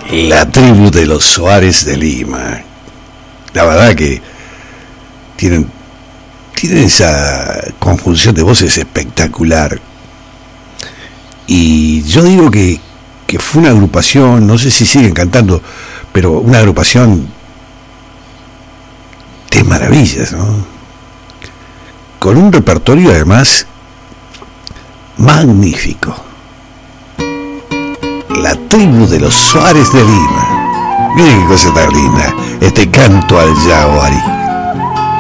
La tribu de los Suárez de Lima. La verdad que tienen esa conjunción de voces espectacular. Y yo digo que fue una agrupación, no sé si siguen cantando, pero una agrupación de maravillas, ¿no? Con un repertorio además magnífico. La tribu de los Suárez de Lima. Miren qué cosa tan linda, este canto al Yaguarí.